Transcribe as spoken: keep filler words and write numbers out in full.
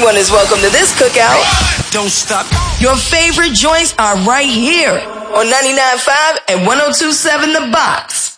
Everyone is welcome to this cookout. Don't stop. Your favorite joints are right here on ninety-nine point five and one oh two point seven The Box.